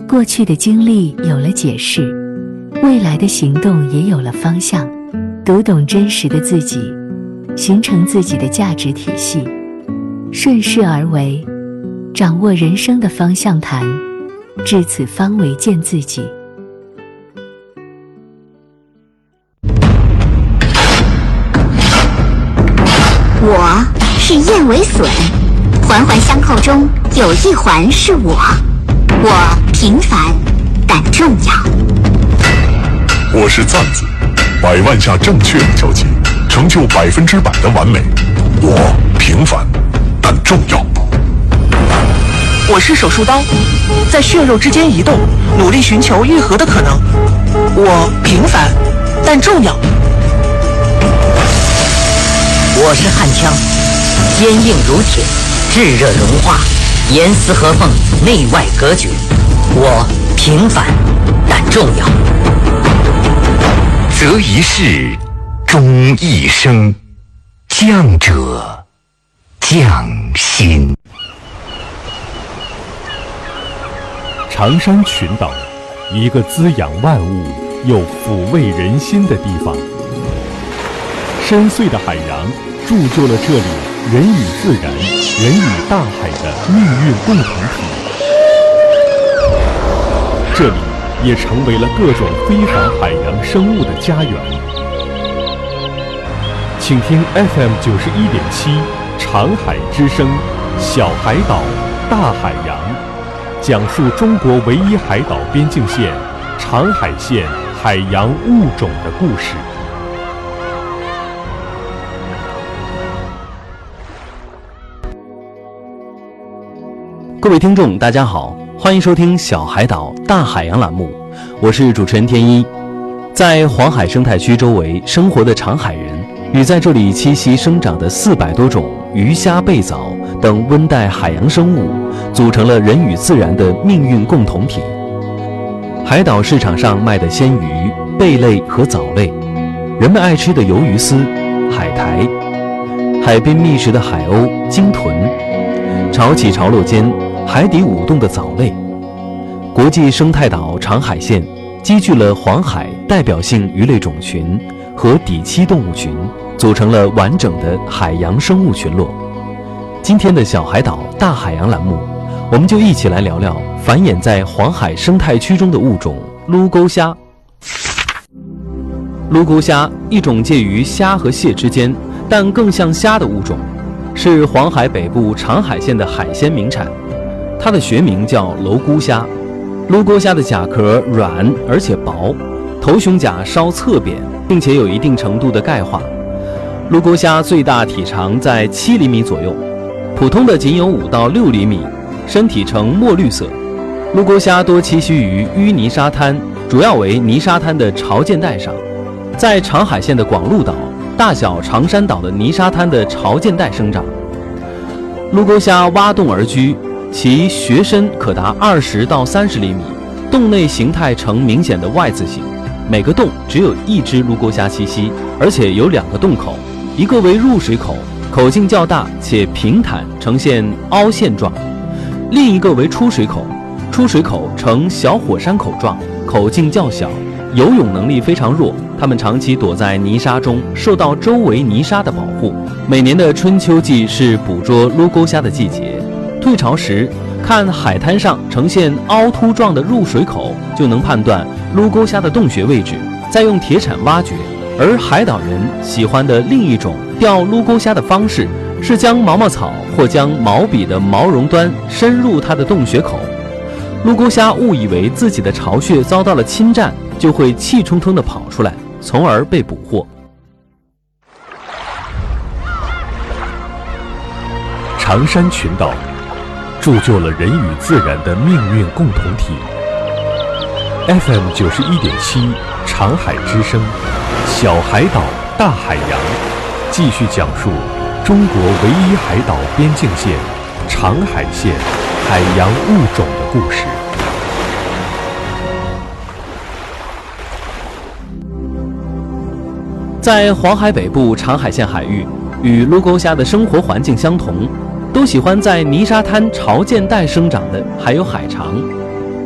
过去的经历有了解释，未来的行动也有了方向。读懂真实的自己，形成自己的价值体系，顺势而为，掌握人生的方向盘，至此方为见自己。 我是燕尾笋，环环相扣中有一环是我平凡但重要。 我是赞子，100万下正确的交集，成就100%的完美。我平凡但重要。 我是手术刀，在血肉之间移动，努力寻求愈合的可能。我平凡但重要。 我是焊枪，坚硬如铁，炙热融化，严丝合缝，内外隔绝。我平凡但重要。 择一事，终一生，将者匠心。 长山群岛，一个滋养万物又抚慰人心的地方。深邃的海洋铸就了这里人与自然、人与大海的命运共同体。这里也成为了各种非凡海洋生物的家园。请听 FM 91.7长海之声，小海岛大海洋，讲述中国唯一海岛边境线长海县海洋物种的故事。 各位听众大家好，欢迎收听小海岛大海洋栏目，我是主持人天一。在黄海生态区周围生活的长海人与在这里栖息生长的400多种鱼虾贝藻等温带海洋生物，组成了人与自然的命运共同体。海岛市场上卖的鲜鱼、贝类和藻类，人们爱吃的鱿鱼丝、海苔，海边觅食的海鸥、鲸豚，潮起潮落间海底舞动的藻类。国际生态岛长海县积聚了黄海代表性鱼类种群和底栖动物群，组成了完整的海洋生物群落。今天的小海岛大海洋栏目，我们就一起来聊聊繁衍在黄海生态区中的物种撸钩虾。撸钩虾，一种介于虾和蟹之间，但更像虾的物种，是黄海北部长海县的海鲜名产。它的学名叫楼菇虾。撸钩虾的甲壳软而且薄，头胸甲稍侧扁，并且有一定程度的钙化。撸钩虾最大体长在7厘米左右，普通的仅有5到6厘米，身体呈墨绿色。撸钩虾多栖息于淤泥沙滩，主要为泥沙滩的潮间带上。在长海县的广鹿岛、大小长山岛的泥沙滩的潮间带生长。撸钩虾挖洞而居，其穴身可达20到30厘米，洞内形态呈明显的 Y 字形，每个洞只有1只撸钩虾栖息，而且有2个洞口，一个为入水口，口径较大且平坦，呈现凹陷状；另一个为出水口，出水口呈小火山口状，口径较小，游泳能力非常弱。它们长期躲在泥沙中，受到周围泥沙的保护。每年的春秋季是捕捉撸钩虾的季节，退潮时看海滩上呈现凹凸状的入水口，就能判断撸钩虾的洞穴位置，再用铁铲挖掘。而海岛人喜欢的另一种钓撸钩虾的方式，是将毛毛草或将毛笔的毛绒端深入它的洞穴口。撸钩虾误以为自己的巢穴遭到了侵占，就会气冲冲地跑出来，从而被捕获。 长山群岛铸就了人与自然的命运共同体。FM 91.7长海之声，小海岛大海洋，继续讲述中国唯一海岛边境线长海县海洋物种的故事。 在黄海北部长海县海域，与撸钩虾的生活环境相同，都喜欢在泥沙滩潮间带生长的还有海肠。